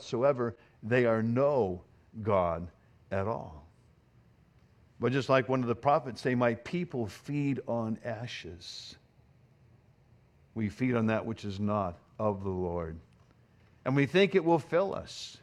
whatsoever, they are no God at all. But just like one of the prophets say, my people feed on ashes. We feed on that which is not of the Lord. And we think it will fill us.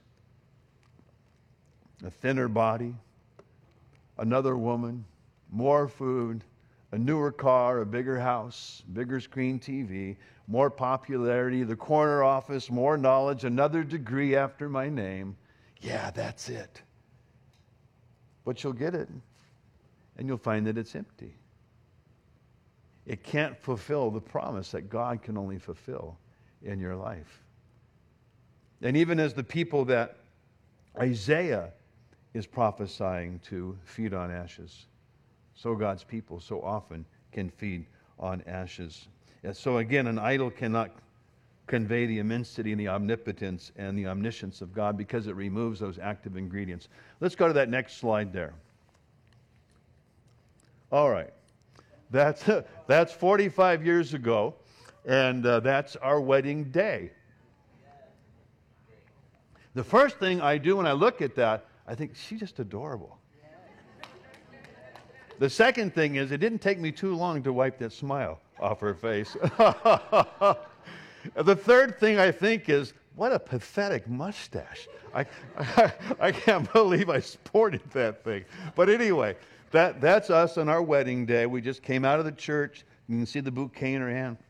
A thinner body, another woman, more food, a newer car, a bigger house, bigger screen TV, more popularity, the corner office, more knowledge, another degree after my name. Yeah, that's it. But you'll get it, and you'll find that it's empty. It can't fulfill the promise that God can only fulfill in your life. And even as the people that Isaiah is prophesying to feed on ashes, so God's people so often can feed on ashes. And so again, an idol cannot convey the immensity and the omnipotence and the omniscience of God because it removes those active ingredients. Let's go to that next slide there. All right. That's 45 years ago, and that's our wedding day. The first thing I do when I look at that, I think, she's just adorable. The second thing is, it didn't take me too long to wipe that smile off her face. The third thing I think is, what a pathetic mustache. I can't believe I sported that thing. But anyway, that's us on our wedding day. We just came out of the church. You can see the bouquet in her hand.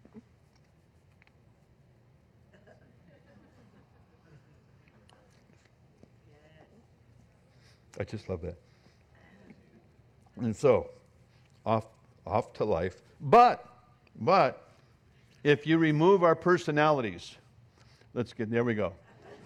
I just love that. And so, off to life. But, if you remove our personalities, there we go.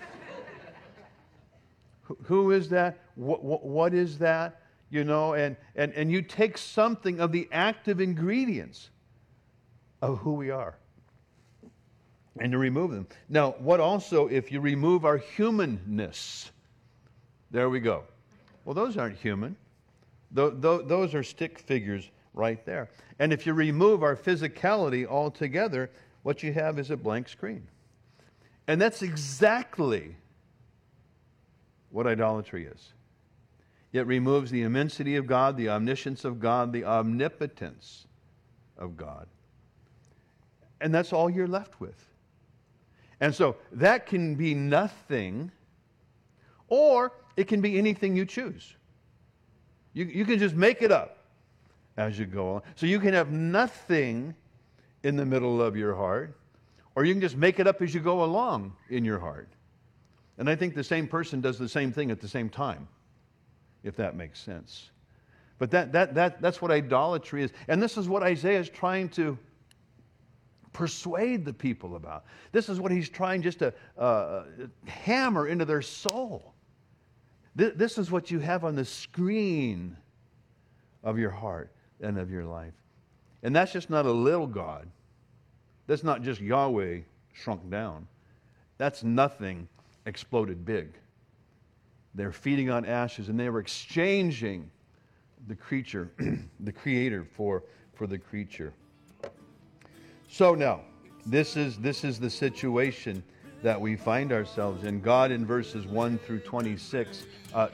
Who is that? What is that? You know, and you take something of the active ingredients of who we are and you remove them. Now, what also, if you remove our humanness, there we go. Well, those aren't human. Those are stick figures right there. And if you remove our physicality altogether, what you have is a blank screen. And that's exactly what idolatry is. It removes the immensity of God, the omniscience of God, the omnipotence of God. And that's all you're left with. And so that can be nothing, or it can be anything you choose. You can just make it up as you go on. So you can have nothing in the middle of your heart, or you can just make it up as you go along in your heart. And I think the same person does the same thing at the same time, if that makes sense. But that's what idolatry is. And this is what Isaiah is trying to persuade the people about. This is what he's trying just to hammer into their soul. This is what you have on the screen of your heart and of your life. And that's just not a little God. That's not just Yahweh shrunk down. That's nothing exploded big. They're feeding on ashes, and they were exchanging the creature, the creator for the creature. So now, this is the situation that we find ourselves in. God in verses 12 through 26,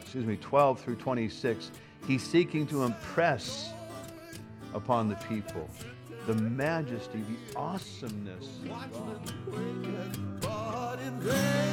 he's seeking to impress upon the people the majesty, the awesomeness of God.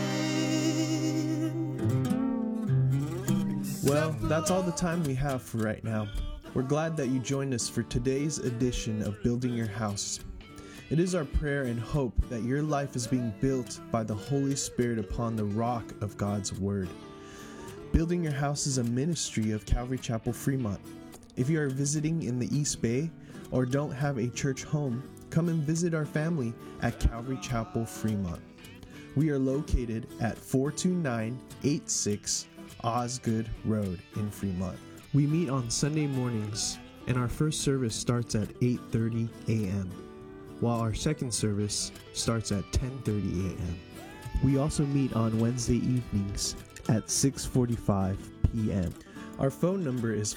Well, that's all the time we have for right now. We're glad that you joined us for today's edition of Building Your House. It is our prayer and hope that your life is being built by the Holy Spirit upon the rock of God's Word. Building Your House is a ministry of Calvary Chapel Fremont. If you are visiting in the East Bay or don't have a church home, come and visit our family at Calvary Chapel Fremont. We are located at 42986 Osgood Road in Fremont. We meet on Sunday mornings, and our first service starts at 8:30 a.m., while our second service starts at 10:30 a.m. We also meet on Wednesday evenings at 6:45 p.m. Our phone number is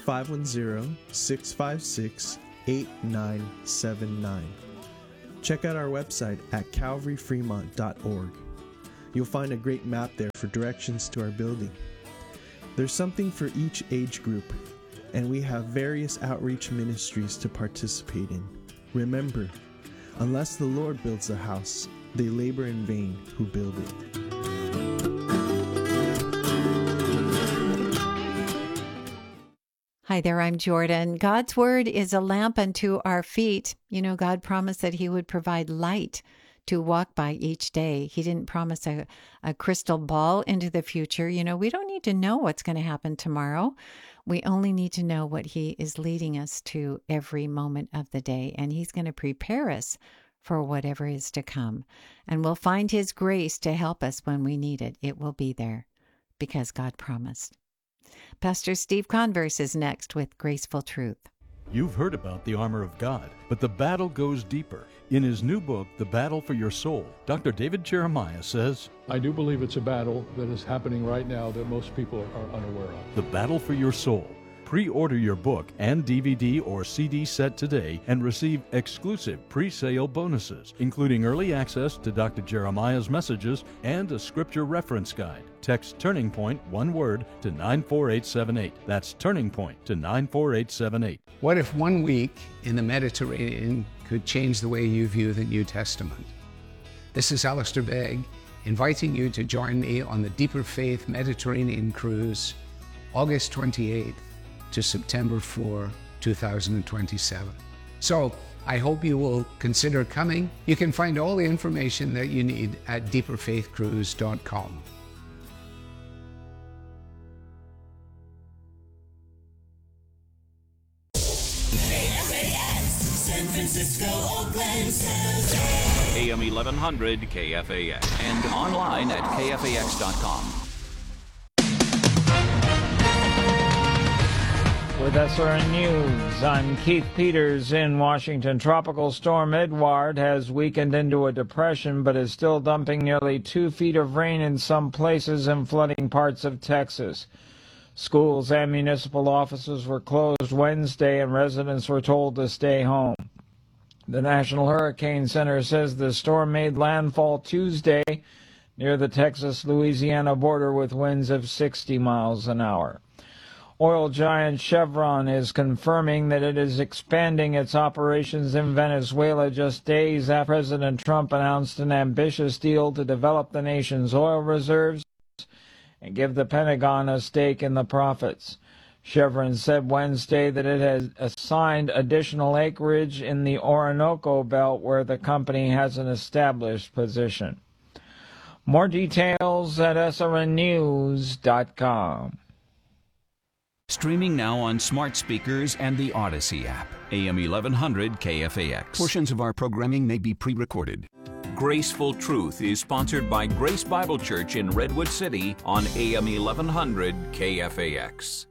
510-656-8979. Check out our website at calvaryfremont.org. You'll find a great map there for directions to our building. There's something for each age group, and we have various outreach ministries to participate in. Remember, unless the Lord builds a house, they labor in vain who build it. Hi there, I'm Jordan. God's word is a lamp unto our feet. You know, God promised that he would provide light to walk by each day. He didn't promise a crystal ball into the future. You know, we don't need to know what's going to happen tomorrow. We only need to know what he is leading us to every moment of the day. And he's going to prepare us for whatever is to come. And we'll find his grace to help us when we need it. It will be there because God promised. Pastor Steve Converse is next with Graceful Truth. You've heard about the armor of God, but the battle goes deeper. In his new book, The Battle for Your Soul, Dr. David Jeremiah says, I do believe it's a battle that is happening right now that most people are unaware of. The Battle for Your Soul. Pre-order your book and DVD or CD set today and receive exclusive pre-sale bonuses, including early access to Dr. Jeremiah's messages and a scripture reference guide. Text Turning Point, one word, to 94878. That's Turning Point to 94878. What if 1 week in the Mediterranean could change the way you view the New Testament? This is Alistair Begg, inviting you to join me on the Deeper Faith Mediterranean Cruise, August 28th to September 4, 2027. So I hope you will consider coming. You can find all the information that you need at deeperfaithcruise.com. San Francisco, Oakland, AM 1100 KFAX and online at KFAX.com. With SRN News, I'm Keith Peters in Washington. Tropical storm Edouard has weakened into a depression but is still dumping nearly 2 feet of rain in some places and flooding parts of Texas. Schools and municipal offices were closed Wednesday and residents were told to stay home. The National Hurricane Center says the storm made landfall Tuesday near the Texas-Louisiana border with winds of 60 miles an hour. Oil giant Chevron is confirming that it is expanding its operations in Venezuela just days after President Trump announced an ambitious deal to develop the nation's oil reserves and give the Pentagon a stake in the profits. Chevron said Wednesday that it has assigned additional acreage in the Orinoco Belt where the company has an established position. More details at srnnews.com. Streaming now on smart speakers and the Odyssey app. AM 1100 KFAX. Portions of our programming may be pre-recorded. Graceful Truth is sponsored by Grace Bible Church in Redwood City on AM 1100 KFAX.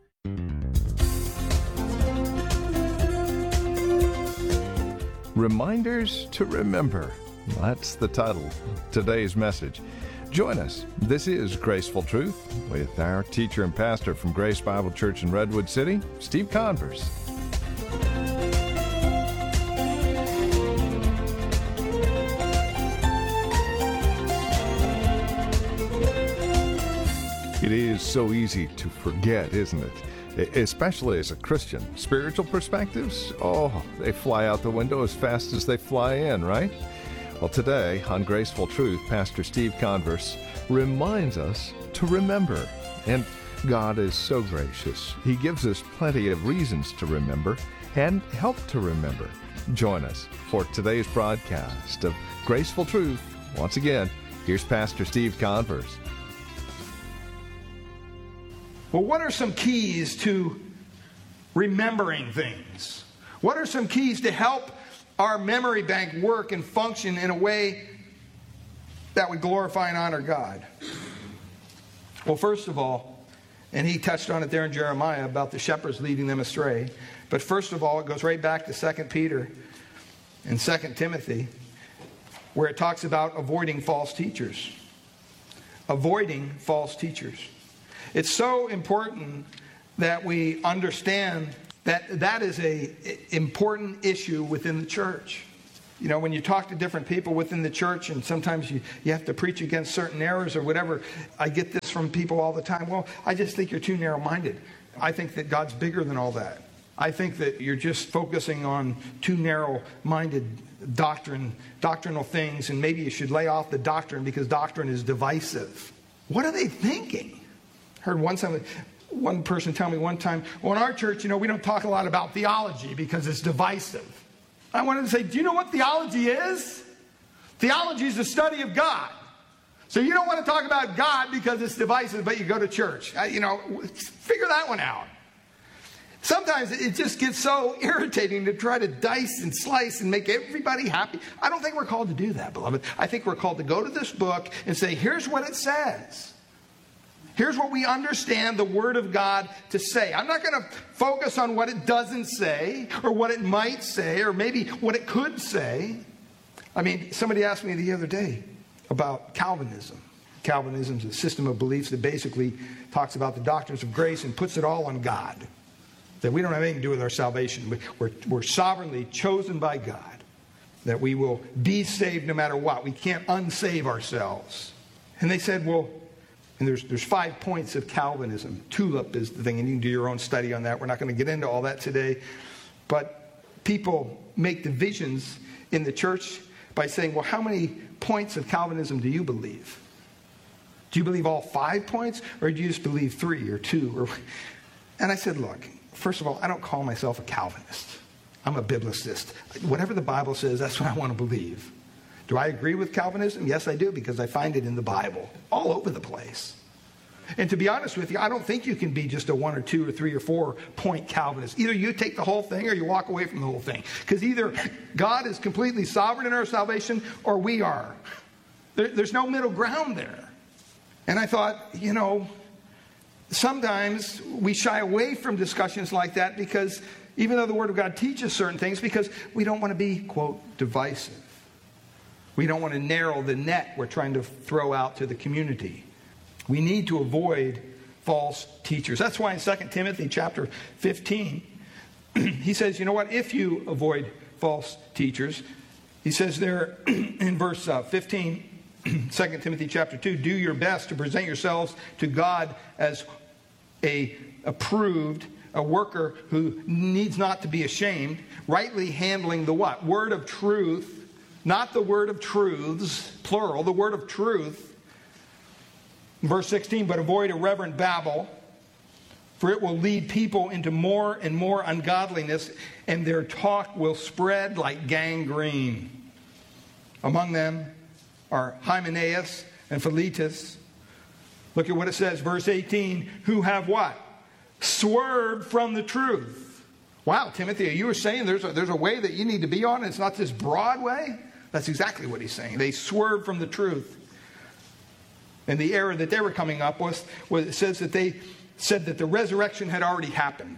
Reminders to Remember. That's the title of today's message. Join us. This is Graceful Truth with our teacher and pastor from Grace Bible Church in Redwood City, Steve Converse. It is so easy to forget, isn't it? Especially as a Christian. Spiritual perspectives, they fly out the window as fast as they fly in, right? Well, today on Graceful Truth, Pastor Steve Converse reminds us to remember. And God is so gracious. He gives us plenty of reasons to remember and help to remember. Join us for today's broadcast of Graceful Truth. Once again, here's Pastor Steve Converse. Well, what are some keys to remembering things? What are some keys to help our memory bank work and function in a way that would glorify and honor God? Well, first of all, and he touched on it there in Jeremiah about the shepherds leading them astray. But first of all, it goes right back to 2 Peter and 2 Timothy, where it talks about avoiding false teachers. Avoiding false teachers. It's so important that we understand that that is an important issue within the church. You know, when you talk to different people within the church, and sometimes you have to preach against certain errors or whatever, I get this from people all the time. Well, I just think you're too narrow-minded. I think that God's bigger than all that. I think that you're just focusing on too narrow-minded doctrinal things, and maybe you should lay off the doctrine because doctrine is divisive. What are they thinking? I heard one person tell me one time, well, in our church, we don't talk a lot about theology because it's divisive. I wanted to say, do you know what theology is? Theology is the study of God. So you don't want to talk about God because it's divisive, but you go to church. Figure that one out. Sometimes it just gets so irritating to try to dice and slice and make everybody happy. I don't think we're called to do that, beloved. I think we're called to go to this book and say, here's what it says. Here's what we understand the Word of God to say. I'm not going to focus on what it doesn't say or what it might say or maybe what it could say. I mean, somebody asked me the other day about Calvinism. Calvinism is a system of beliefs that basically talks about the doctrines of grace and puts it all on God. That we don't have anything to do with our salvation. We're sovereignly chosen by God. That we will be saved no matter what. We can't unsave ourselves. And they said, well, and there's 5 points of Calvinism. Tulip is the thing, and you can do your own study on that. We're not going to get into all that today. But people make divisions in the church by saying, well, how many points of Calvinism do you believe? Do you believe all 5 points, or do you just believe 3 or 2? And I said, look, first of all, I don't call myself a Calvinist. I'm a biblicist. Whatever the Bible says, that's what I want to believe. Do I agree with Calvinism? Yes, I do, because I find it in the Bible, all over the place. And to be honest with you, I don't think you can be just a 1 or 2 or 3 or 4 point Calvinist. Either you take the whole thing or you walk away from the whole thing. Because either God is completely sovereign in our salvation or we are. There's no middle ground there. And I thought, sometimes we shy away from discussions like that because even though the Word of God teaches certain things, because we don't want to be, quote, divisive. We don't want to narrow the net we're trying to throw out to the community. We need to avoid false teachers. That's why in 2 Timothy chapter 15, he says, you know what? If you avoid false teachers, he says there in verse 15, 2 Timothy chapter 2, do your best to present yourselves to God as a worker who needs not to be ashamed, rightly handling the what? Word of truth. Not the word of truths, plural, the word of truth. Verse 16, but avoid irreverent babble, for it will lead people into more and more ungodliness, and their talk will spread like gangrene. Among them are Hymenaeus and Philetus. Look at what it says, verse 18, who have what? Swerved from the truth. Wow, Timothy, you were saying there's a way that you need to be on, and it's not this broad way? That's exactly what he's saying. They swerved from the truth. And the error that they were coming up was it says that they said that the resurrection had already happened.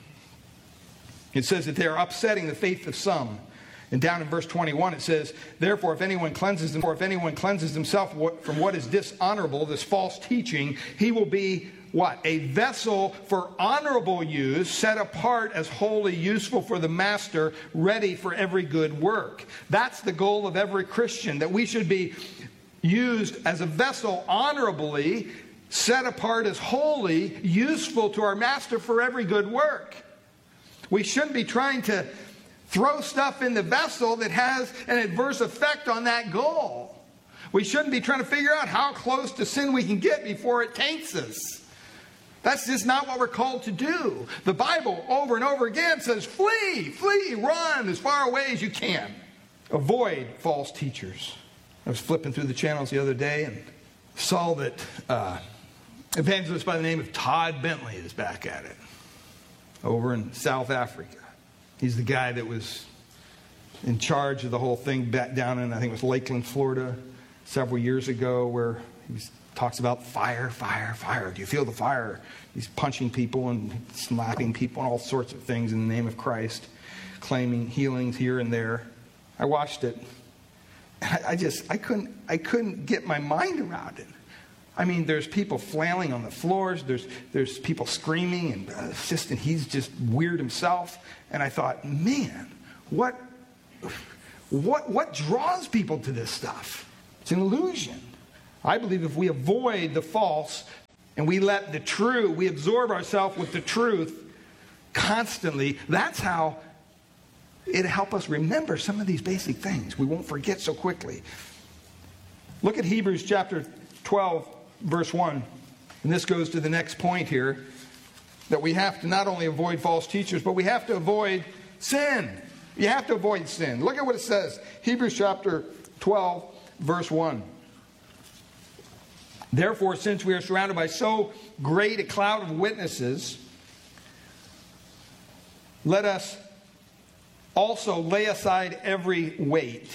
It says that they are upsetting the faith of some. And down in verse 21 it says, therefore if anyone cleanses himself from what is dishonorable, this false teaching, he will be what? A vessel for honorable use, set apart as holy, useful for the master, ready for every good work. That's the goal of every Christian, that we should be used as a vessel honorably, set apart as holy, useful to our master for every good work. We shouldn't be trying to throw stuff in the vessel that has an adverse effect on that goal. We shouldn't be trying to figure out how close to sin we can get before it taints us. That's just not what we're called to do. The Bible over and over again says, flee, run as far away as you can. Avoid false teachers. I was flipping through the channels the other day and saw that evangelist by the name of Todd Bentley is back at it over in South Africa. He's the guy that was in charge of the whole thing back down in, I think it was Lakeland, Florida, several years ago, where he talks about fire. Do you feel the fire? He's punching people and slapping people and all sorts of things in the name of Christ, claiming healings here and there. I watched it. And I couldn't get my mind around it. I mean, there's people flailing on the floors. There's people screaming, and he's just weird himself. And I thought, man, what What draws people to this stuff? It's an illusion. I believe if we avoid the false and we let the true, we absorb ourselves with the truth constantly, that's how it'll help us remember some of these basic things. We won't forget so quickly. Look at Hebrews chapter 12, verse 1. And this goes to the next point here, that we have to not only avoid false teachers, but we have to avoid sin. You have to avoid sin. Look at what it says. Hebrews chapter 12, verse 1. Therefore, since we are surrounded by so great a cloud of witnesses, let us also lay aside every weight.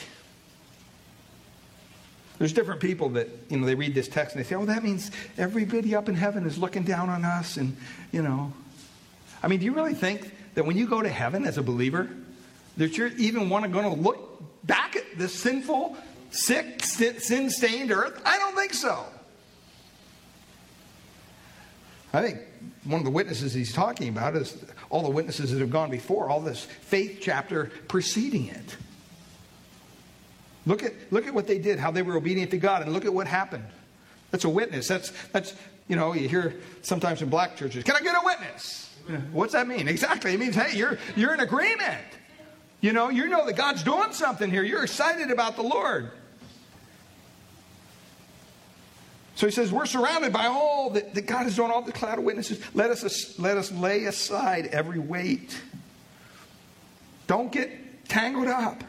There's different people that, they read this text and they say, oh, that means everybody up in heaven is looking down on us. And, I mean, do you really think that when you go to heaven as a believer, that you're even going to look back at this sinful, sick, sin-stained earth? I don't think so. I think one of the witnesses he's talking about is all the witnesses that have gone before, all this faith chapter preceding it. Look at what they did, how they were obedient to God, and look at what happened. That's a witness. That's you hear sometimes in black churches, can I get a witness? What's that mean? Exactly. It means, hey, you're in agreement. You know that God's doing something here. You're excited about the Lord. So he says, we're surrounded by all that God is doing, all the cloud of witnesses. Let us lay aside every weight. Don't get tangled up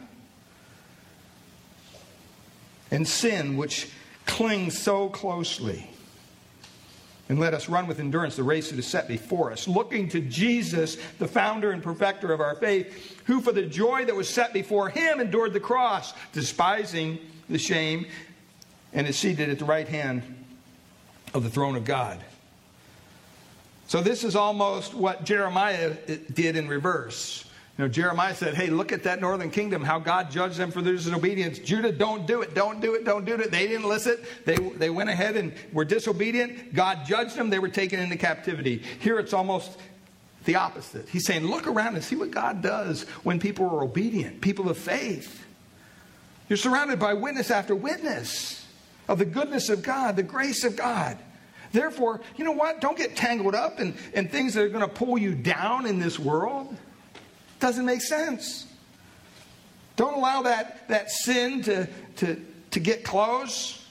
in sin which clings so closely. And let us run with endurance the race that is set before us, looking to Jesus, the founder and perfecter of our faith, who for the joy that was set before him endured the cross, despising the shame, and is seated at the right hand of the throne of God. So this is almost what Jeremiah did in reverse. Jeremiah said, hey, look at that northern kingdom, how God judged them for their disobedience. Judah, don't do it, don't do it, don't do it. They didn't listen. They went ahead and were disobedient. God judged them. They were taken into captivity. Here it's almost the opposite. He's saying, look around and see what God does when people are obedient, people of faith. You're surrounded by witness after witness of the goodness of God, the grace of God. Therefore, you know what? Don't get tangled up in things that are going to pull you down in this world. Doesn't make sense. Don't allow that sin to get close.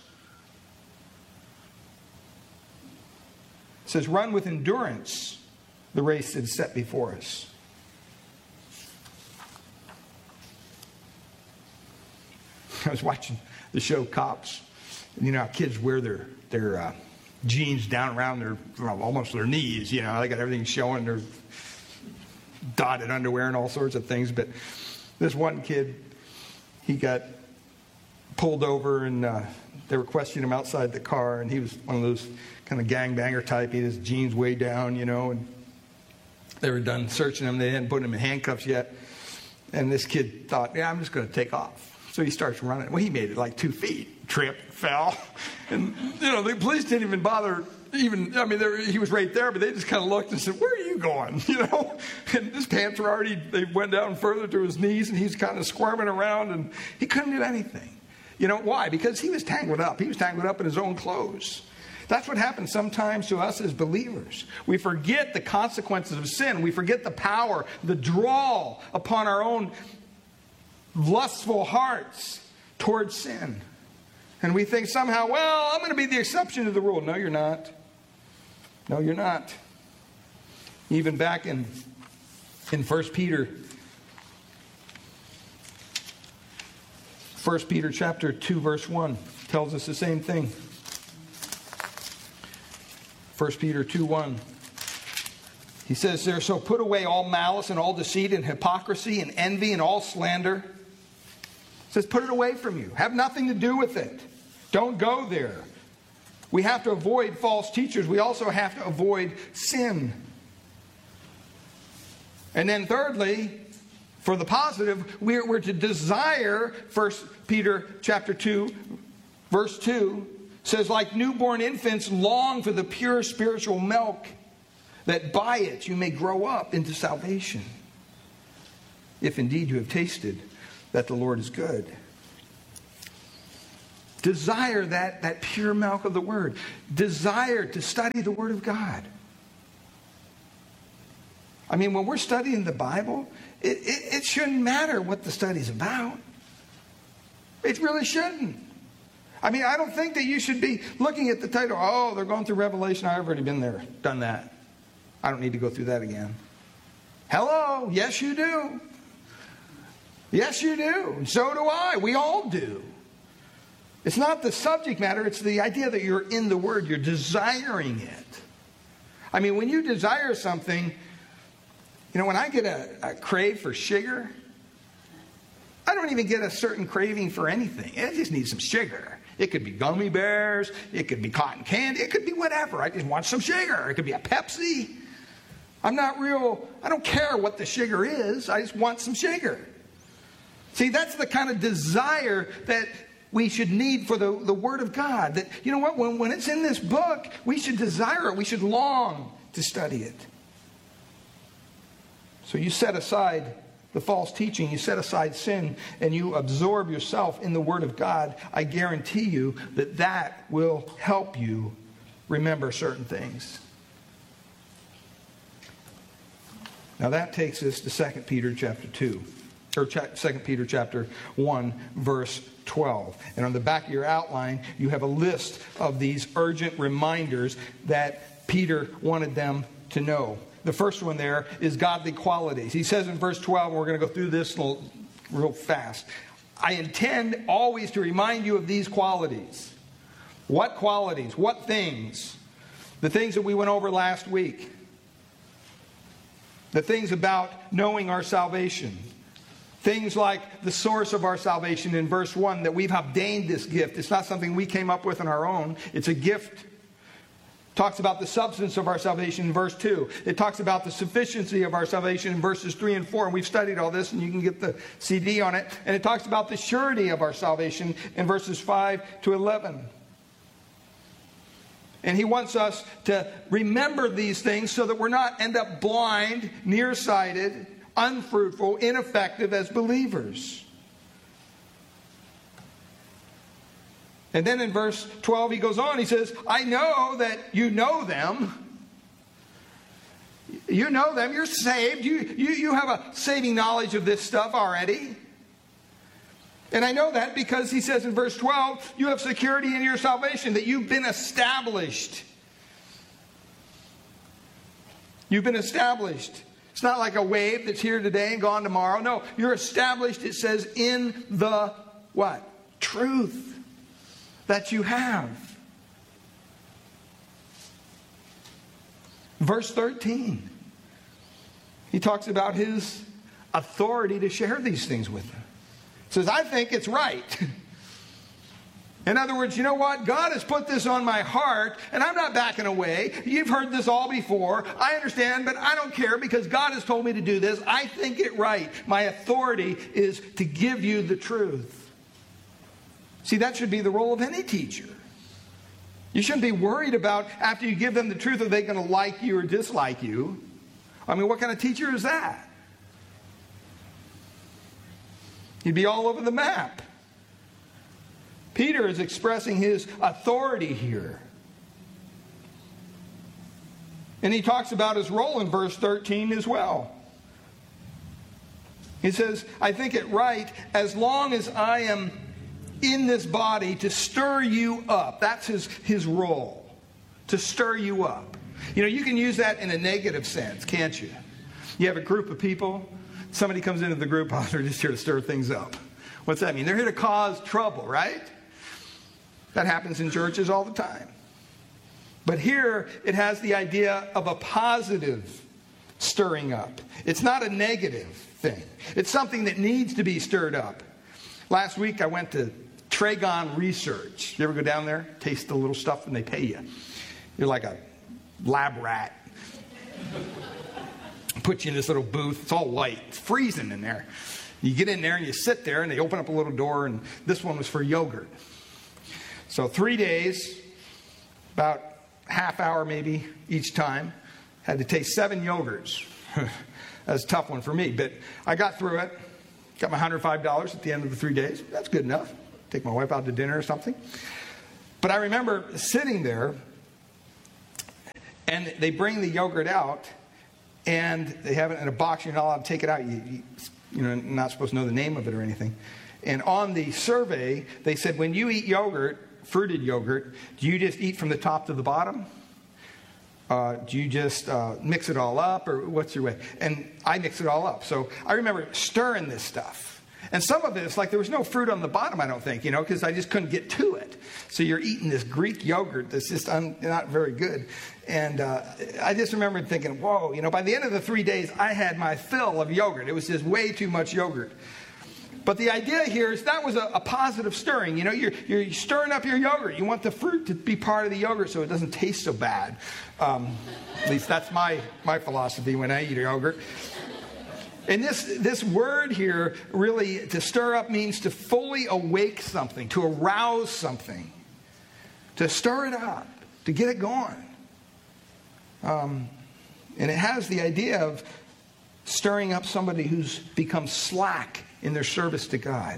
It says, run with endurance the race that is set before us. I was watching the show Cops. And how kids wear their jeans down around almost their knees. They got everything showing, their dotted underwear and all sorts of things. But this one kid, he got pulled over and they were questioning him outside the car. And he was one of those kind of gangbanger type. He had his jeans way down, and they were done searching him. They hadn't put him in handcuffs yet. And this kid thought, I'm just going to take off. So he starts running. Well, he made it like 2 feet. Tripped, fell. And, the police didn't even bother he was right there, but they just kind of looked and said, where are you going? And his pants were already, they went down further to his knees, and he's kind of squirming around, and he couldn't do anything. Why? Because he was tangled up. He was tangled up in his own clothes. That's what happens sometimes to us as believers. We forget the consequences of sin. We forget the power, the draw upon our own lustful hearts towards sin. And we think somehow, well, I'm going to be the exception to the rule. No, you're not. No, you're not. Even back in 1 Peter chapter 2, verse 1 tells us the same thing. 1 Peter 2:1. He says there, so put away all malice and all deceit and hypocrisy and envy and all slander. It says put it away from you. Have nothing to do with it. Don't go there. We have to avoid false teachers. We also have to avoid sin. And then thirdly, for the positive, we're to desire, 1 Peter chapter 2, verse 2, says, like newborn infants, long for the pure spiritual milk, that by it you may grow up into salvation, if indeed you have tasted that the Lord is good. Desire that pure milk of the Word. Desire to study the Word of God. I mean, when we're studying the Bible, it shouldn't matter what the study's about. It really shouldn't. I mean, I don't think that you should be looking at the title, oh, they're going through Revelation. I've already been there, done that. I don't need to go through that again. Hello, yes you do. Yes you do. And so do I. We all do. It's not the subject matter, it's the idea that you're in the Word, you're desiring it. I mean, when you desire something, you know, when I get a crave for sugar, I don't even get a certain craving for anything. I just need some sugar. It could be gummy bears. It could be cotton candy. It could be whatever. I just want some sugar. It could be a Pepsi. I don't care what the sugar is. I just want some sugar. See, that's the kind of desire that we should need for the Word of God. That, you know what, when it's in this book, we should desire it. We should long to study it. So you set aside the false teaching, you set aside sin, and you absorb yourself in the Word of God. I guarantee you that will help you remember certain things. Now that takes us to 2 Peter chapter 2, or 2 Peter chapter 1, verse 12. And on the back of your outline, you have a list of these urgent reminders that Peter wanted them to know. The first one there is godly qualities. He says in verse 12, and we're going to go through this real fast. I intend always to remind you of these qualities. What qualities? What things? The things that we went over last week. The things about knowing our salvation. Things like the source of our salvation in verse 1, that we've obtained this gift. It's not something we came up with on our own. It's a gift. Talks about the substance of our salvation in verse 2. It talks about the sufficiency of our salvation in verses 3 and 4. And we've studied all this, and you can get the CD on it. And it talks about the surety of our salvation in verses 5 to 11. And he wants us to remember these things so that we're not end up blind, nearsighted, unfruitful, ineffective as believers. And then in verse 12 he goes on, he says, I know that you know them. You know them, you're saved. You have a saving knowledge of this stuff already. And I know that because he says in verse 12, you have security in your salvation, that you've been established. You've been established. It's not like a wave that's here today and gone tomorrow. No, you're established, it says, in the what? Truth that you have. Verse 13. He talks about his authority to share these things with them. He says, I think it's right. In other words, you know what? God has put this on my heart, and I'm not backing away. You've heard this all before. I understand, but I don't care because God has told me to do this. I think it right. My authority is to give you the truth. See, that should be the role of any teacher. You shouldn't be worried about, after you give them the truth, are they going to like you or dislike you? I mean, what kind of teacher is that? You'd be all over the map. Peter is expressing his authority here. And he talks about his role in verse 13 as well. He says, I think it right, as long as I am in this body, to stir you up. That's his role. To stir you up. You know, you can use that in a negative sense, can't you? You have a group of people. Somebody comes into the group, oh, they're just here to stir things up. What's that mean? They're here to cause trouble, right? That happens in churches all the time. But here, it has the idea of a positive stirring up. It's not a negative thing. It's something that needs to be stirred up. Last week, I went to Tragon Research. You ever go down there, taste the little stuff, and they pay you? You're like a lab rat. Put you in this little booth. It's all white. It's freezing in there. You get in there and you sit there, and they open up a little door, and this one was for yogurt. So 3 days, about half hour maybe each time. Had to taste 7 yogurts. That's a tough one for me, but I got through it. Got my $105 at the end of the 3 days. That's good enough. Take my wife out to dinner or something. But I remember sitting there, and they bring the yogurt out, and they have it in a box. You're not allowed to take it out. You're not supposed to know the name of it or anything. And on the survey, they said, when you eat yogurt, fruited yogurt, do you just eat from the top to the bottom? Do you just mix it all up, or what's your way? And I mix it all up. So I remember stirring this stuff. And some of it, it's like there was no fruit on the bottom, I don't think, because I just couldn't get to it. So you're eating this Greek yogurt that's just not very good. And I just remember thinking, whoa, by the end of the 3 days, I had my fill of yogurt. It was just way too much yogurt. But the idea here is that was a positive stirring. You're stirring up your yogurt. You want the fruit to be part of the yogurt so it doesn't taste so bad. At least that's my philosophy when I eat yogurt. And this word here, really, to stir up means to fully awake something, to arouse something, to stir it up, to get it going. And it has the idea of stirring up somebody who's become slack in their service to God.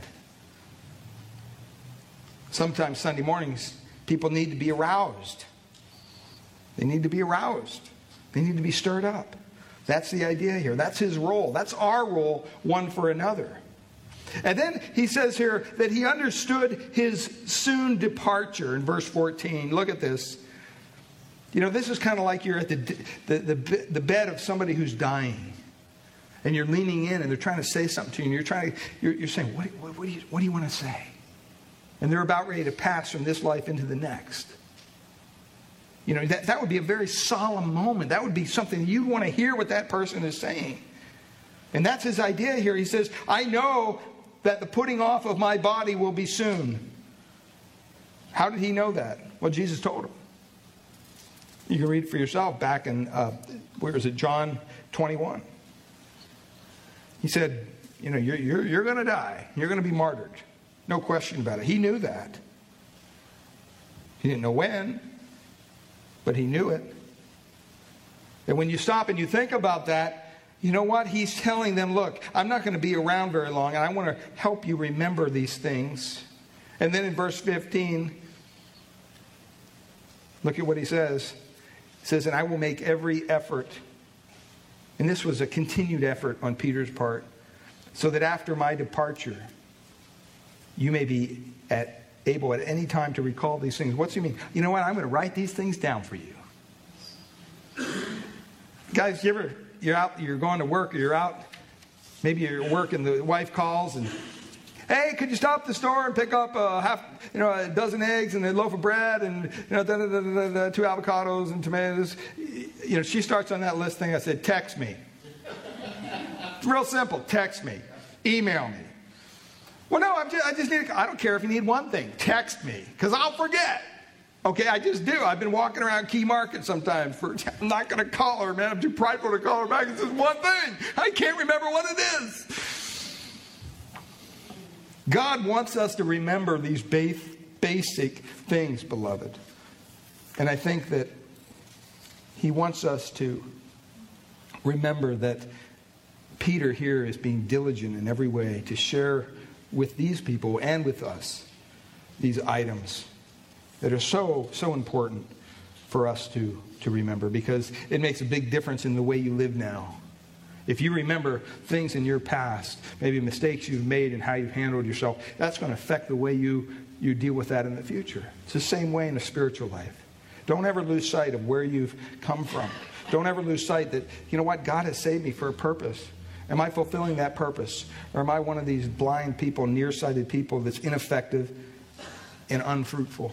Sometimes Sunday mornings, people need to be aroused. They need to be aroused. They need to be stirred up. That's the idea here. That's his role. That's our role, one for another. And then he says here that he understood his soon departure in verse 14. Look at this. This is kind of like you're at the bed of somebody who's dying. And you're leaning in and they're trying to say something to you. And you're saying, what do you want to say? And they're about ready to pass from this life into the next. That would be a very solemn moment. That would be something you want to hear what that person is saying. And that's his idea here. He says, I know that the putting off of my body will be soon. How did he know that? Well, Jesus told him. You can read it for yourself back in, John 21. He said, you're going to die. You're going to be martyred. No question about it. He knew that. He didn't know when, but he knew it. And when you stop and you think about that, you know what? He's telling them, look, I'm not going to be around very long, and I want to help you remember these things. And then in verse 15, look at what he says. He says, and I will make every effort. And this was a continued effort on Peter's part, so that after my departure, you may be able at any time to recall these things. What's he mean? You know what? I'm going to write these things down for you. Guys, you're going to work, or you're out, maybe you're working, the wife calls and, hey, could you stop at the store and pick up a dozen eggs and a loaf of bread and 2 avocados and tomatoes? She starts on that list thing. I said, text me. It's real simple. Text me. Email me. Well, no, I don't care if you need one thing. Text me, because I'll forget. Okay, I just do. I've been walking around Key Market sometimes. I'm not going to call her, man. I'm too prideful to call her back. It's just one thing. I can't remember what it is. God wants us to remember these basic things, beloved. And I think that he wants us to remember that Peter here is being diligent in every way to share with these people and with us these items that are so important for us to remember, because it makes a big difference in the way you live now. If you remember things in your past, maybe mistakes you've made and how you've handled yourself, that's going to affect the way you deal with that in the future. It's the same way in a spiritual life. Don't ever lose sight of where you've come from. Don't ever lose sight that, you know what, God has saved me for a purpose. Am I fulfilling that purpose? Or am I one of these blind people, nearsighted people that's ineffective and unfruitful?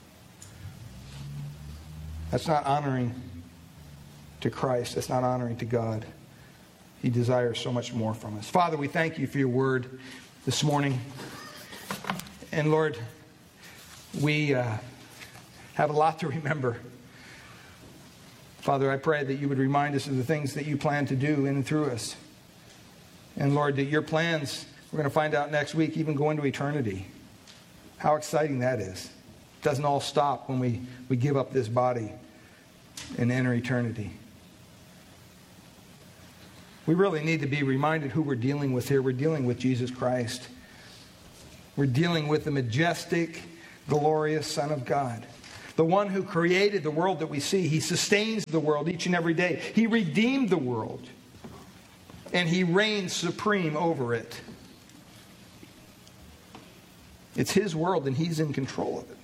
That's not honoring to Christ. That's not honoring to God. He desires so much more from us. Father, we thank you for your word this morning. And Lord, we have a lot to remember. Father, I pray that you would remind us of the things that you plan to do in and through us. And Lord, that your plans, we're going to find out next week, even go into eternity. How exciting that is. It doesn't all stop when we give up this body and enter eternity. We really need to be reminded who we're dealing with here. We're dealing with Jesus Christ. We're dealing with the majestic, glorious Son of God. The one who created the world that we see. He sustains the world each and every day. He redeemed the world. And He reigns supreme over it. It's His world and He's in control of it.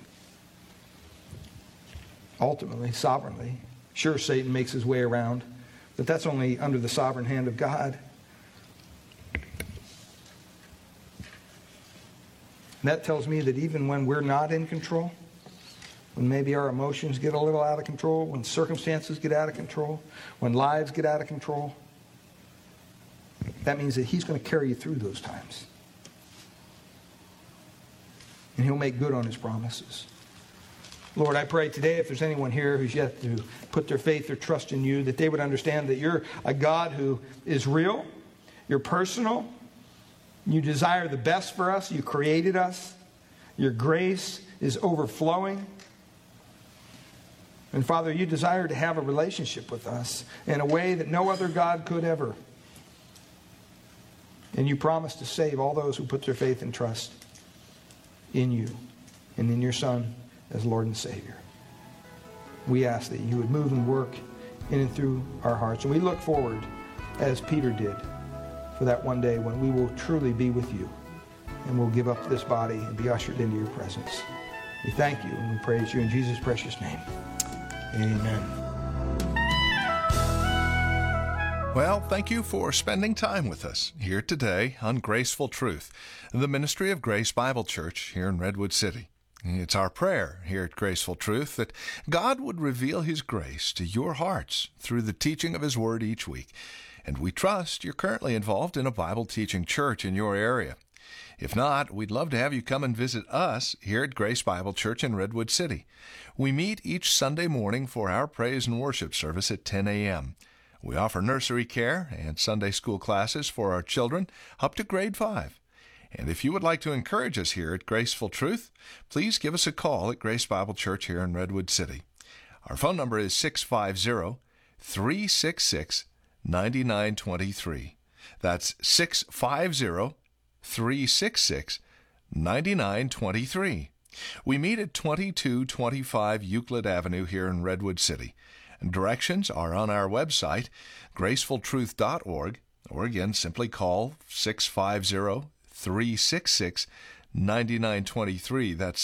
Ultimately, sovereignly. Sure, Satan makes his way around, but that's only under the sovereign hand of God. And that tells me that even when we're not in control, when maybe our emotions get a little out of control, when circumstances get out of control, when lives get out of control, that means that He's going to carry you through those times. And He'll make good on His promises. Lord, I pray today if there's anyone here who's yet to put their faith or trust in You, that they would understand that You're a God who is real, You're personal, You desire the best for us, You created us, Your grace is overflowing. And Father, You desire to have a relationship with us in a way that no other God could ever. And You promise to save all those who put their faith and trust in You and in Your Son as Lord and Savior. We ask that You would move and work in and through our hearts. And we look forward, as Peter did, for that one day when we will truly be with You and we'll give up this body and be ushered into Your presence. We thank You and we praise You in Jesus' precious name. Amen. Well, thank you for spending time with us here today on Graceful Truth, the ministry of Grace Bible Church here in Redwood City. It's our prayer here at Graceful Truth that God would reveal His grace to your hearts through the teaching of His Word each week. And we trust you're currently involved in a Bible teaching church in your area. If not, we'd love to have you come and visit us here at Grace Bible Church in Redwood City. We meet each Sunday morning for our praise and worship service at 10 a.m. We offer nursery care and Sunday school classes for our children up to grade 5. And if you would like to encourage us here at Graceful Truth, please give us a call at Grace Bible Church here in Redwood City. Our phone number is 650-366-9923. That's 650-366-9923. We meet at 2225 Euclid Avenue here in Redwood City. And directions are on our website, gracefultruth.org, or again, simply call 650-366-9923. That's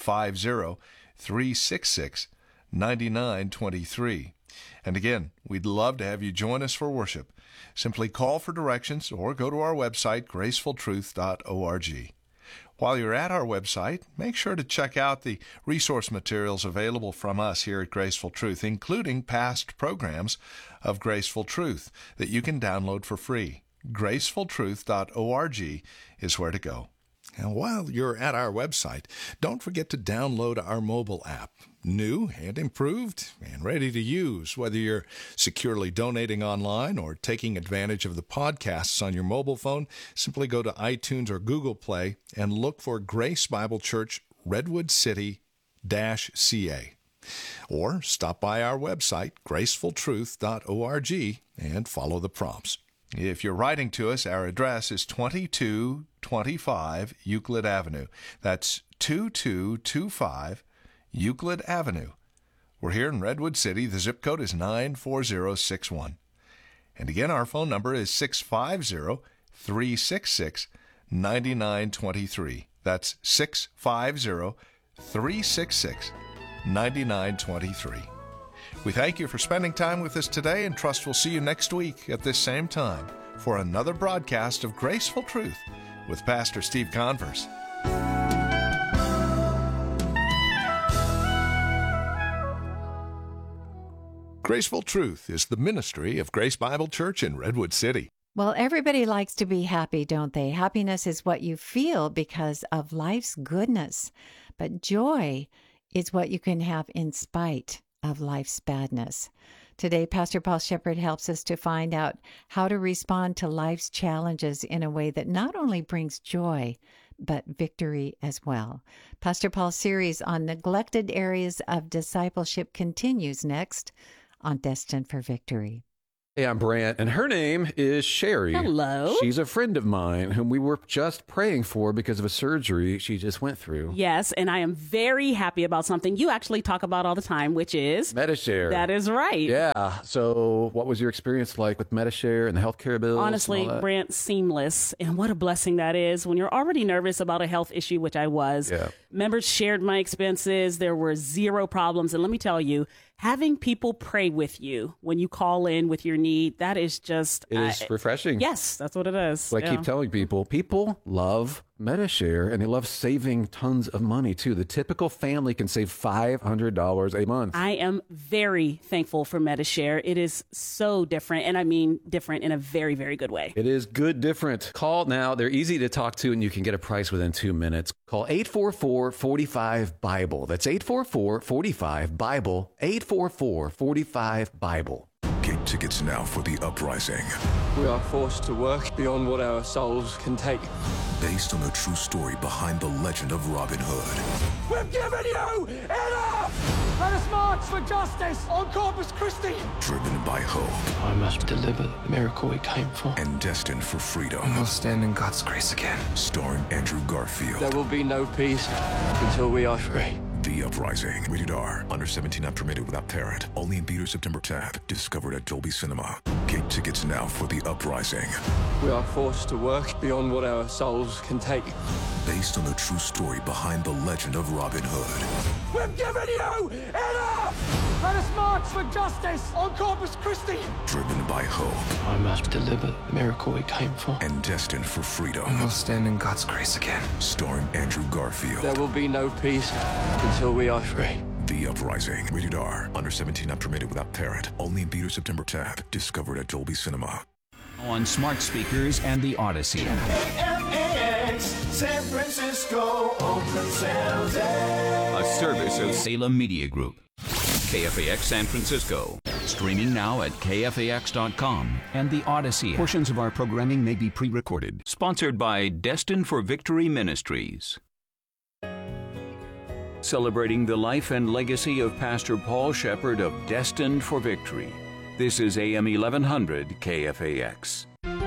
650-366-9923. And again, we'd love to have you join us for worship. Simply call for directions or go to our website, gracefultruth.org. While you're at our website, make sure to check out the resource materials available from us here at Graceful Truth, including past programs of Graceful Truth that you can download for free. gracefultruth.org is where to go. And while you're at our website, don't forget to download our mobile app. New and improved and ready to use, whether you're securely donating online or taking advantage of the podcasts on your mobile phone. Simply go to iTunes or Google Play and look for Grace Bible Church Redwood City-CA. Or stop by our website, gracefultruth.org, and follow the prompts. If you're writing to us, our address is 2225 Euclid Avenue. That's 2225 Euclid Avenue. We're here in Redwood City. The zip code is 94061. And again, our phone number is 650-366-9923. That's 650-366-9923. We thank you for spending time with us today and trust we'll see you next week at this same time for another broadcast of Graceful Truth with Pastor Steve Converse. Graceful Truth is the ministry of Grace Bible Church in Redwood City. Well, everybody likes to be happy, don't they? Happiness is what you feel because of life's goodness. But joy is what you can have in spite of life's badness. Today, Pastor Paul Shepherd helps us to find out how to respond to life's challenges in a way that not only brings joy, but victory as well. Pastor Paul's series on neglected areas of discipleship continues next on Destined for Victory. Hey, I'm Brant, and her name is Sherry. Hello. She's a friend of mine whom we were just praying for because of a surgery she just went through. Yes, and I am very happy about something you actually talk about all the time, which is Medi-Share. That is right. Yeah. So what was your experience like with Medi-Share and the healthcare bills? Honestly, Brant, seamless. And what a blessing that is when you're already nervous about a health issue, which I was. Yeah. Members shared my expenses. There were zero problems. And let me tell you, having people pray with you when you call in with your need, that is just... It is refreshing. Yes, that's what it is. What I keep telling people, people love Medi-Share, and they love saving tons of money, too. The typical family can save $500 a month. I am very thankful for Medi-Share. It is so different, and I mean different in a very, very good way. It is good different. Call now. They're easy to talk to, and you can get a price within 2 minutes. Call 844-45-BIBLE. That's 844-45-BIBLE. 844-45-BIBLE. Get tickets now for The Uprising. We are forced to work beyond what our souls can take. Based on the true story behind the legend of Robin Hood. We've given you enough! Let us march for justice on Corpus Christi! Driven by hope. I must deliver the miracle we came for. And destined for freedom. And we'll stand in God's grace again. Starring Andrew Garfield. There will be no peace until we are free. The Uprising. Rated R. Under 17 not permitted without parent. Only in theaters September 10th. Discovered at Dolby Cinema. Get tickets now for The Uprising. We are forced to work beyond what our souls can take. Based on the true story behind the legend of Robin Hood. We've given you enough! Let us march for justice on Corpus Christi! Driven by hope. I must deliver the miracle we came for. And destined for freedom. And we'll stand in God's grace again. Starring Andrew Garfield. There will be no peace until we are free. The Uprising. Rated R. Under 17 not permitted without parent. Only in theaters September 10th. Discovered at Dolby Cinema. On smart speakers and the Odyssey. KFAX, San Francisco, Oakland, San Jose. A service of Salem Media Group. KFAX San Francisco. Streaming now at KFAX.com and the Odyssey. Portions of our programming may be pre-recorded. Sponsored by Destined for Victory Ministries. Celebrating the life and legacy of Pastor Paul Shepherd of Destined for Victory. This is AM 1100 KFAX.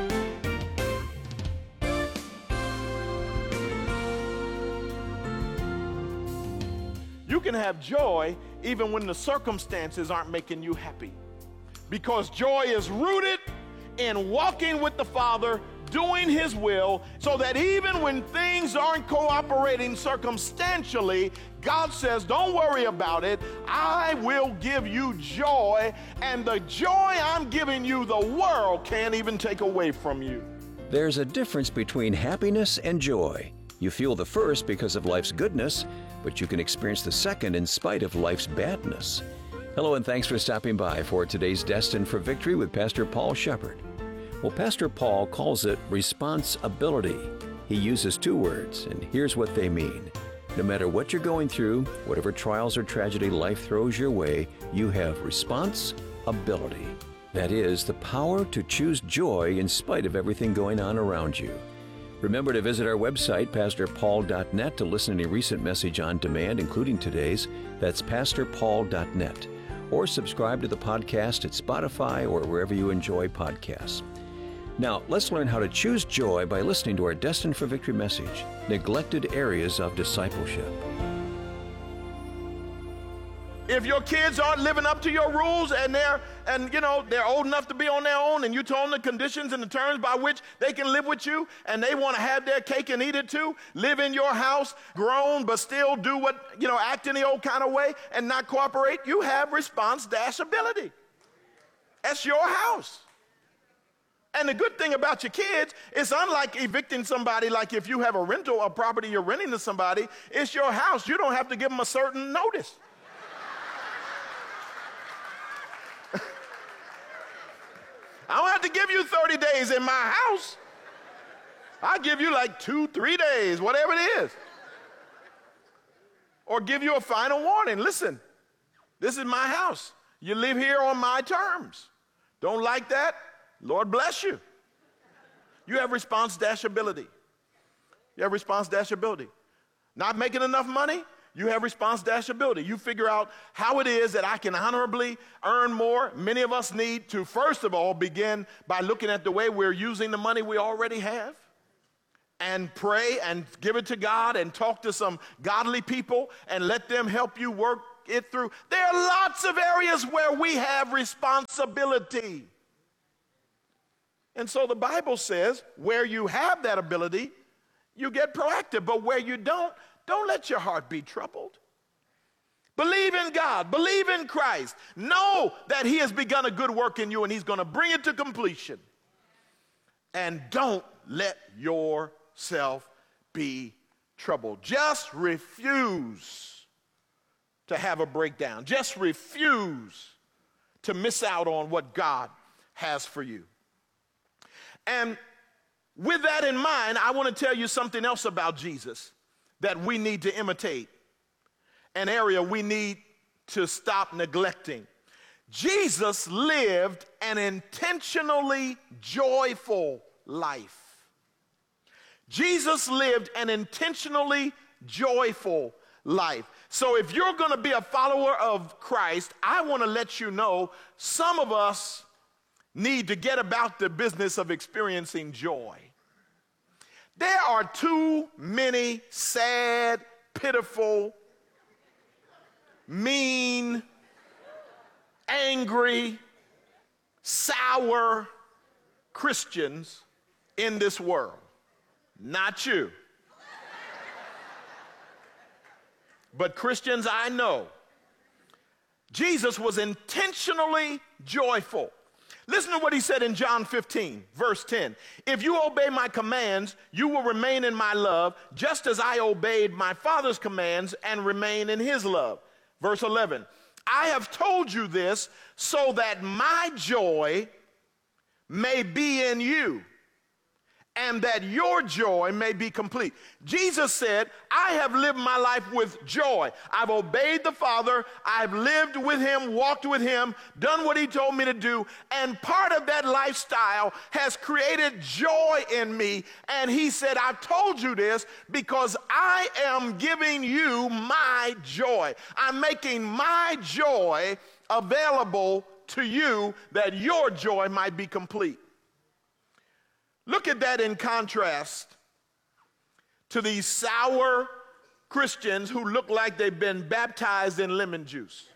You can have joy even when the circumstances aren't making you happy. Because joy is rooted in walking with the Father, doing His will, so that even when things aren't cooperating circumstantially, God says, don't worry about it. I will give you joy, and the joy I'm giving you, the world can't even take away from you. There's a difference between happiness and joy. You feel the first because of life's goodness, but you can experience the second in spite of life's badness. Hello, and thanks for stopping by for today's Destined for Victory with Pastor Paul Shepherd. Well, Pastor Paul calls it responsibility. He uses two words, and here's what they mean. No matter what you're going through, whatever trials or tragedy life throws your way, you have responsibility. That is, the power to choose joy in spite of everything going on around you. Remember to visit our website, pastorpaul.net, to listen to any recent message on demand, including today's. That's pastorpaul.net. Or subscribe to the podcast at Spotify or wherever you enjoy podcasts. Now, let's learn how to choose joy by listening to our Destined for Victory message, Neglected Areas of Discipleship. If your kids aren't living up to your rules and they're old enough to be on their own, and you told them the conditions and the terms by which they can live with you, and they want to have their cake and eat it too, live in your house, grown, but still do what, act in the old kind of way and not cooperate, you have responsibility. That's your house. And the good thing about your kids, it's unlike evicting somebody, like if you have a rental or property you're renting to somebody, it's your house. You don't have to give them a certain notice. I don't have to give you 30 days in my house. I'll give you like 2-3 days, whatever it is. Or give you a final warning. Listen, this is my house. You live here on my terms. Don't like that? Lord bless you. You have responsibility. You have responsibility. Not making enough money? you have responsibility. You figure out how it is that I can honorably earn more. Many of us need to, first of all, begin by looking at the way we're using the money we already have, and pray and give it to God and talk to some godly people and let them help you work it through. There are lots of areas where we have responsibility. And so the Bible says where you have that ability, you get proactive. But where you don't let your heart be troubled. Believe in God. Believe in Christ. Know that he has begun a good work in you and he's going to bring it to completion. And don't let yourself be troubled. Just refuse to have a breakdown. Just refuse to miss out on what God has for you. And with that in mind, I want to tell you something else about Jesus that we need to imitate, an area we need to stop neglecting. Jesus lived an intentionally joyful life. Jesus lived an intentionally joyful life. So if you're going to be a follower of Christ, I want to let you know some of us need to get about the business of experiencing joy. There are too many sad, pitiful, mean, angry, sour Christians in this world. Not you. But Christians I know. Jesus was intentionally joyful. Listen to what he said in John 15, verse 10. If you obey my commands, you will remain in my love, just as I obeyed my Father's commands and remain in his love. Verse 11. I have told you this so that my joy may be in you, and that your joy may be complete. Jesus said, I have lived my life with joy. I've obeyed the Father. I've lived with him, walked with him, done what he told me to do. And part of that lifestyle has created joy in me. And he said, I've told you this because I am giving you my joy. I'm making my joy available to you that your joy might be complete. Look at that in contrast to these sour Christians who look like they've been baptized in lemon juice.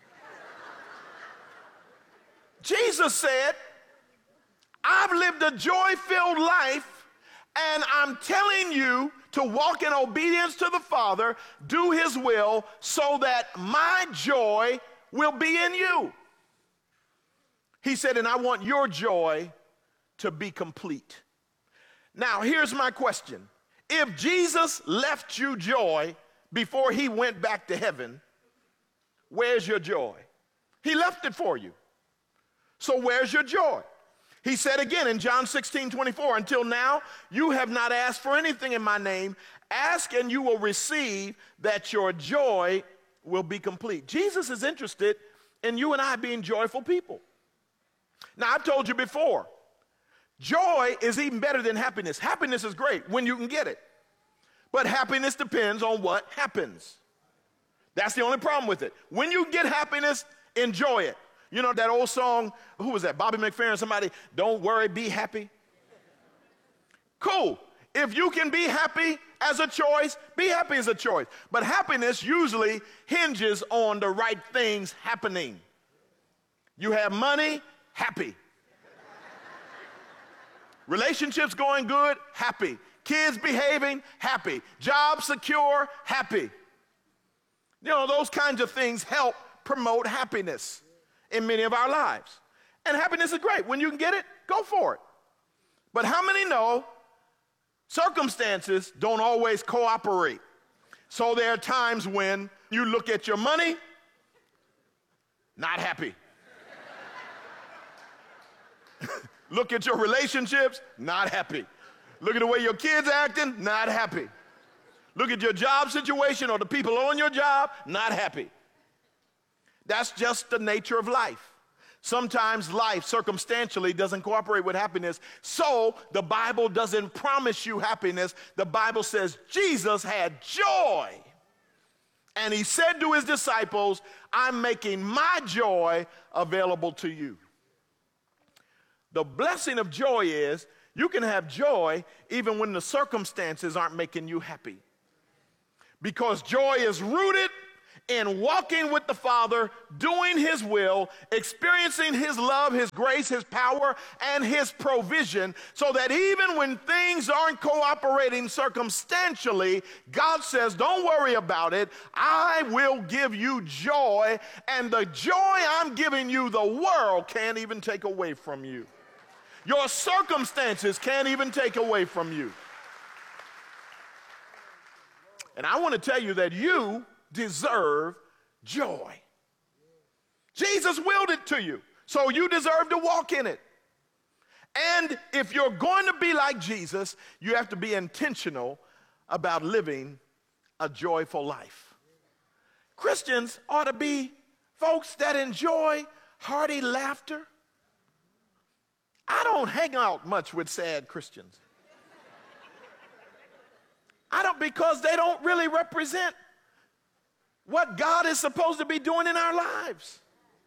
Jesus said, I've lived a joy-filled life, and I'm telling you to walk in obedience to the Father, do his will, so that my joy will be in you. He said, and I want your joy to be complete. Now, here's my question. If Jesus left you joy before he went back to heaven, where's your joy? He left it for you. So where's your joy? He said again in John 16:24, until now you have not asked for anything in my name. Ask and you will receive, that your joy will be complete. Jesus is interested in you and I being joyful people. Now, I've told you before, joy is even better than happiness. Happiness is great when you can get it. But happiness depends on what happens. That's the only problem with it. When you get happiness, enjoy it. You know that old song, who was that? Bobby McFerrin, somebody, don't worry, be happy. Cool. If you can be happy as a choice, be happy as a choice. But happiness usually hinges on the right things happening. You have money, happy. Relationships going good, happy. Kids behaving, happy. Job secure, happy. You know, those kinds of things help promote happiness in many of our lives. And happiness is great. When you can get it, go for it. But how many know circumstances don't always cooperate? So there are times when you look at your money, not happy. Look at your relationships, not happy. Look at the way your kids are acting, not happy. Look at your job situation or the people on your job, not happy. That's just the nature of life. Sometimes life circumstantially doesn't cooperate with happiness. So the Bible doesn't promise you happiness. The Bible says Jesus had joy And he said to his disciples, I'm making my joy available to you. The blessing of joy is you can have joy even when the circumstances aren't making you happy. Because joy is rooted in walking with the Father, doing his will, experiencing his love, his grace, his power, and his provision, so that even when things aren't cooperating circumstantially, God says, don't worry about it. I will give you joy, and the joy I'm giving you, the world can't even take away from you. Your circumstances can't even take away from you. And I want to tell you that you deserve joy. Jesus willed it to you, so you deserve to walk in it. And if you're going to be like Jesus, you have to be intentional about living a joyful life. Christians ought to be folks that enjoy hearty laughter. I don't hang out much with sad Christians. Because they don't really represent what God is supposed to be doing in our lives.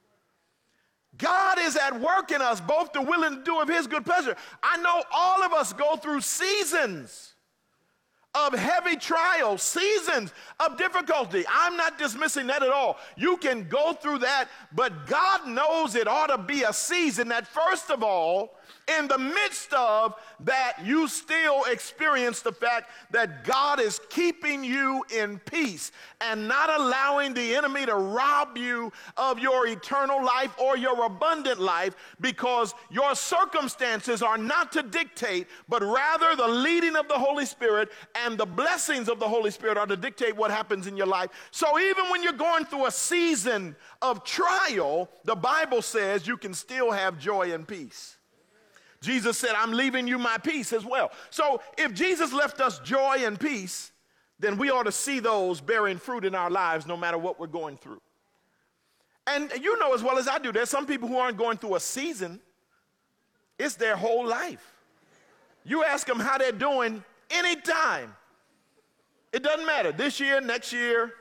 God is at work in us, both to will and to do of his good pleasure. I know all of us go through seasons of heavy trials, seasons of difficulty. I'm not dismissing that at all. You can go through that, but God knows it ought to be a season that, first of all, in the midst of that, you still experience the fact that God is keeping you in peace and not allowing the enemy to rob you of your eternal life or your abundant life, because your circumstances are not to dictate, but rather the leading of the Holy Spirit and the blessings of the Holy Spirit are to dictate what happens in your life. So even when you're going through a season of trial, the Bible says you can still have joy and peace. Jesus said, I'm leaving you my peace as well. So if Jesus left us joy and peace, then we ought to see those bearing fruit in our lives no matter what we're going through. And you know as well as I do, there's some people who aren't going through a season. It's their whole life. You ask them how they're doing anytime. It doesn't matter. This year, next year.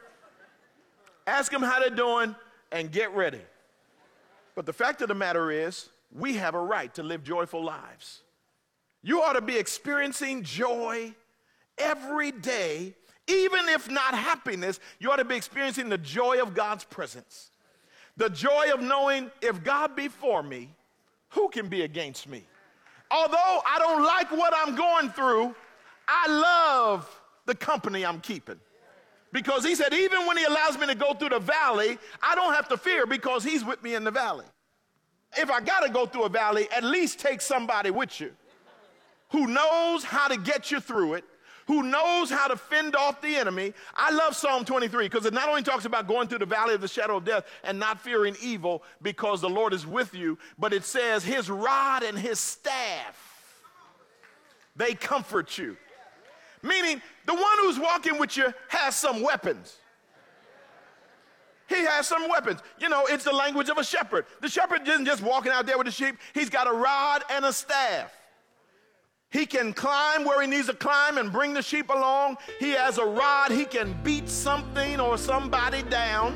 Ask them how they're doing and get ready. But the fact of the matter is, we have a right to live joyful lives. You ought to be experiencing joy every day, even if not happiness. You ought to be experiencing the joy of God's presence. The joy of knowing if God be for me, who can be against me? Although I don't like what I'm going through, I love the company I'm keeping. Because he said, even when he allows me to go through the valley, I don't have to fear because he's with me in the valley. If I got to go through a valley, at least take somebody with you who knows how to get you through it, who knows how to fend off the enemy. I love Psalm 23 because it not only talks about going through the valley of the shadow of death and not fearing evil because the Lord is with you, but it says his rod and his staff, they comfort you. Meaning the one who's walking with you has some weapons. He has some weapons. You know, it's the language of a shepherd. The shepherd isn't just walking out there with the sheep. He's got a rod and a staff. He can climb where he needs to climb and bring the sheep along. He has a rod. He can beat something or somebody down.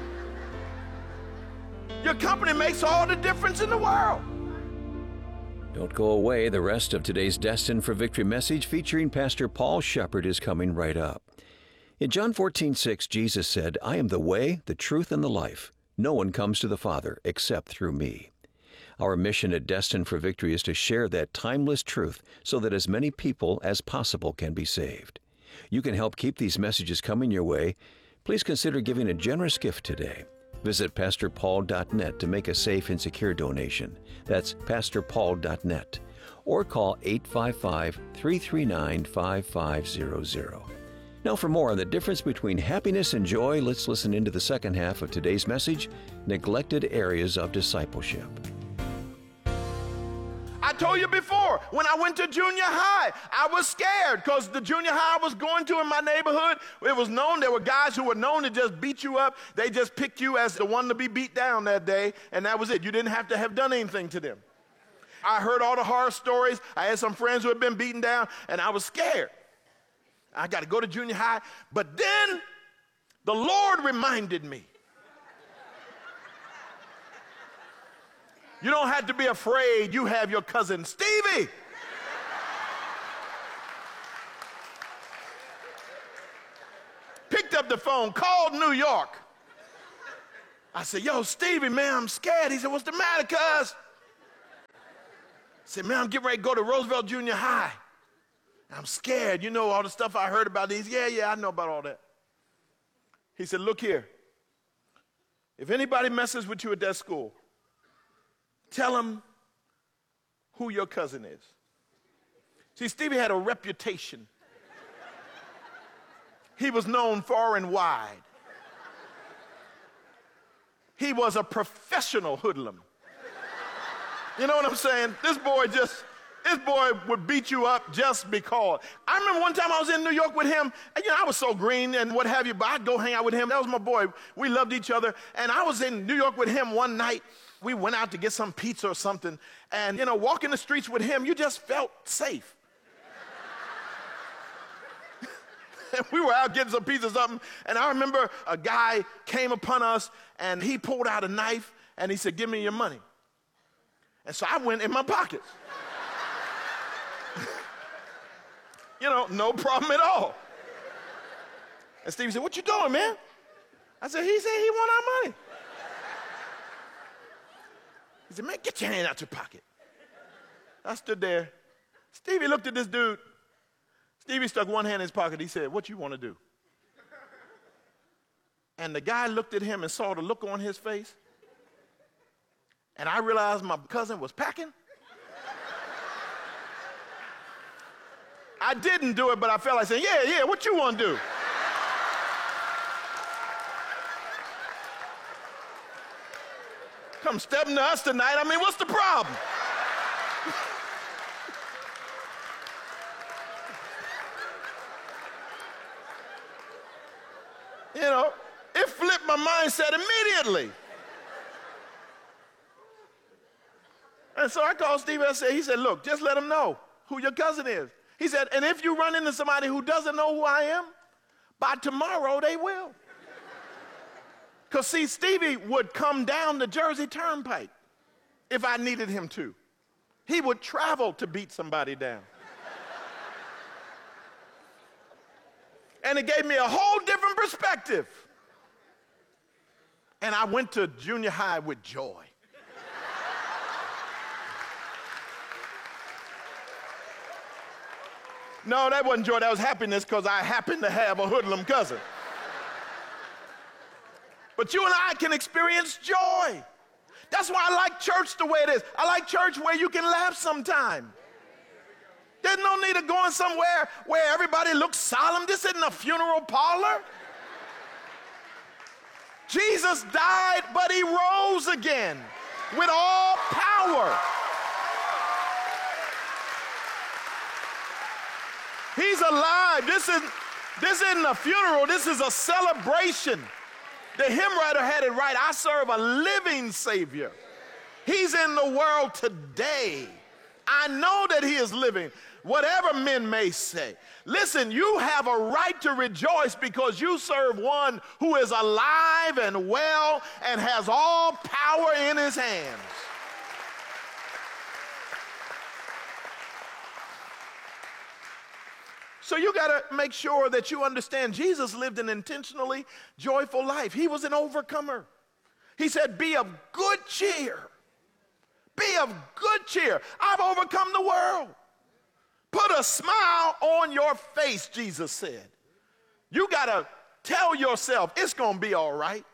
Your company makes all the difference in the world. Don't go away. The rest of today's Destined for Victory message featuring Pastor Paul Shepard is coming right up. In John 14:6, Jesus said, I am the way, the truth, and the life. No one comes to the Father except through me. Our mission at Destined for Victory is to share that timeless truth so that as many people as possible can be saved. You can help keep these messages coming your way. Please consider giving a generous gift today. Visit PastorPaul.net to make a safe and secure donation. That's PastorPaul.net. Or call 855-339-5500. Now for more on the difference between happiness and joy, let's listen into the second half of today's message, Neglected Areas of Discipleship. I told you before, when I went to junior high, I was scared because the junior high I was going to in my neighborhood, it was known, there were guys who were known to just beat you up. They just picked you as the one to be beat down that day, and that was it. You didn't have to have done anything to them. I heard all the horror stories. I had some friends who had been beaten down, and I was scared. I got to go to junior high. But then the Lord reminded me. You don't have to be afraid. You have your cousin Stevie. Picked up the phone, called New York. I said, yo, Stevie, man, I'm scared. He said, what's the matter, cuz? I said, man, I'm getting ready to go to Roosevelt Junior High. I'm scared. You know all the stuff I heard about these. Yeah, I know about all that. He said, look here. If anybody messes with you at that school, tell them who your cousin is. See, Stevie had a reputation. He was known far and wide. He was a professional hoodlum. You know what I'm saying? This boy would beat you up just because. I remember one time I was in New York with him, and I was so green and what have you, but I'd go hang out with him. That was my boy. We loved each other. And I was in New York with him one night. We went out to get some pizza or something. And, walking the streets with him, you just felt safe. We were out getting some pizza or something, and I remember a guy came upon us, and he pulled out a knife, and he said, give me your money. And so I went in my pockets. No problem at all. And Stevie said, what you doing, man? I said, he said he want our money. He said, man, get your hand out your pocket. I stood there. Stevie looked at this dude. Stevie stuck one hand in his pocket. He said, what you want to do? And the guy looked at him and saw the look on his face. And I realized my cousin was packing. I didn't do it, but I felt like saying, yeah, what you want to do? Come stepping to us tonight. I mean, what's the problem? It flipped my mindset immediately. And so I called Steve and he said, look, just let him know who your cousin is. He said, and if you run into somebody who doesn't know who I am, by tomorrow they will. Because see, Stevie would come down the Jersey Turnpike if I needed him to. He would travel to beat somebody down. And it gave me a whole different perspective. And I went to junior high with joy. No, that wasn't joy, that was happiness because I happened to have a hoodlum cousin. But you and I can experience joy. That's why I like church the way it is. I like church where you can laugh sometime. There's no need of going somewhere where everybody looks solemn. This isn't a funeral parlor. Jesus died, but he rose again with all power. He's alive. This isn't a funeral. This is a celebration. The hymn writer had it right. I serve a living Savior. He's in the world today. I know that he is living, whatever men may say. Listen, you have a right to rejoice because you serve one who is alive and well and has all power in his hands. So you got to make sure that you understand Jesus lived an intentionally joyful life. He was an overcomer. He said, be of good cheer. Be of good cheer. I've overcome the world. Put a smile on your face, Jesus said. You got to tell yourself it's going to be all right.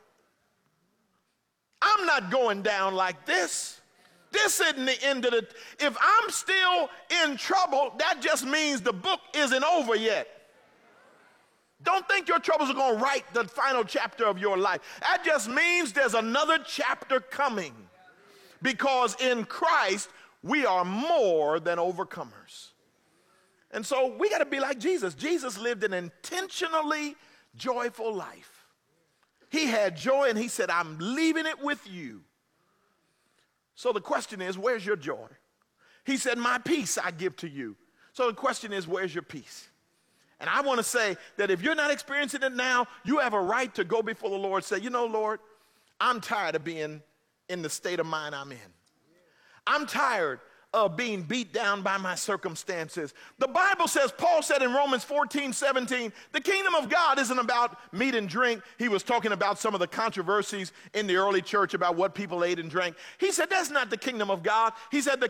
I'm not going down like this. This isn't the end of it. If I'm still in trouble, that just means the book isn't over yet. Don't think your troubles are going to write the final chapter of your life. That just means there's another chapter coming. Because in Christ, we are more than overcomers. And so we got to be like Jesus. Jesus lived an intentionally joyful life. He had joy and he said, I'm leaving it with you. So the question is, where's your joy? He said, my peace I give to you. So the question is, where's your peace? And I want to say that if you're not experiencing it now, you have a right to go before the Lord and say, you know, Lord, I'm tired of being in the state of mind I'm in. I'm tired of being beat down by my circumstances. The Bible says, Paul said in Romans 14:17, the kingdom of God isn't about meat and drink. He was talking about some of the controversies in the early church about what people ate and drank. He said, that's not the kingdom of God. He said, the